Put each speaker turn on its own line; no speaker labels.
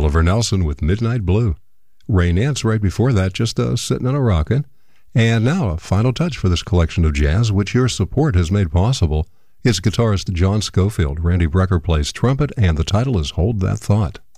Oliver Nelson with Midnight Blue. Ray Nance right before that, just sitting on a rockin'. And now a final touch for this collection of jazz, which your support has made possible. It's guitarist John Scofield. Randy Brecker plays trumpet, and the title is Hold That Thought.